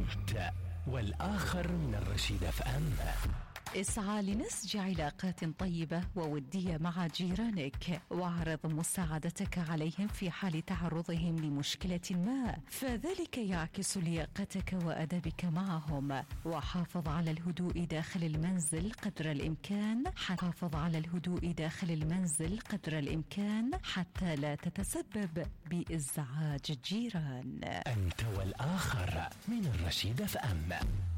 أنت والآخر من الرشيد اف ام. اسعى لنسج علاقات طيبة وودية مع جيرانك، واعرض مساعدتك عليهم في حال تعرضهم لمشكلة ما، فذلك يعكس لياقتك وأدبك معهم. وحافظ على الهدوء داخل المنزل قدر الإمكان، حتى لا تتسبب بإزعاج الجيران. أنت والآخر من الرشيد اف ام.